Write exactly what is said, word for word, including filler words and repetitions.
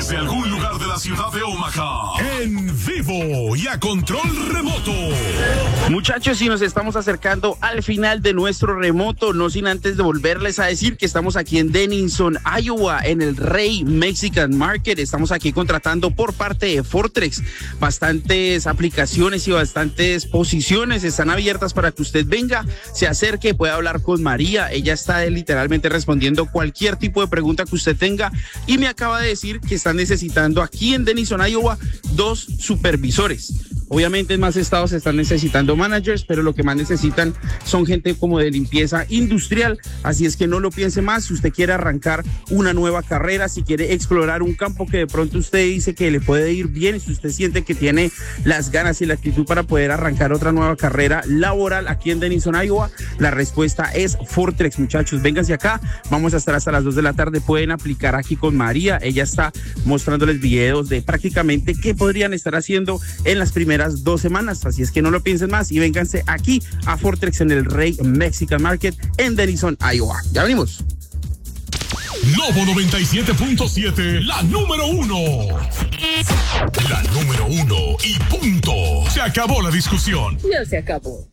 desde algún lugar de la ciudad de Omaha, en vivo y a control remoto. Muchachos, y nos estamos acercando al final de nuestro remoto, no sin antes de volverles a decir que estamos aquí en Denison, Iowa, en el Rey Mexican Market. Estamos aquí contratando por parte de Fortrex. Bastantes aplicaciones y bastantes posiciones están abiertas para que usted venga, se acerque, pueda hablar con María. Ella está literalmente respondiendo cualquier tipo de pregunta que usted tenga, y me acaba de decir que están necesitando aquí en Denison, Iowa, dos supervisores. Obviamente en más estados están necesitando managers, pero lo que más necesitan son gente como de limpieza industrial. Así es que no lo piense más. Si usted quiere arrancar una nueva carrera, si quiere explorar un campo que de pronto usted dice que le puede ir bien, si usted siente que tiene las ganas y la actitud para poder arrancar otra nueva carrera laboral aquí en Denison, Iowa, la respuesta es Fortrex, muchachos. Vénganse acá, vamos a estar hasta las dos de la tarde. Pueden aplicar aquí con María. Ella está mostrándoles videos de prácticamente qué podrían estar haciendo en las primeras dos semanas, así es que no lo piensen más y vénganse aquí a Fortrex en el Rey Mexican Market en Denison, Iowa. Ya venimos. Lobo noventa y siete punto siete, la número uno. La número uno y punto. Se acabó la discusión. Ya se acabó.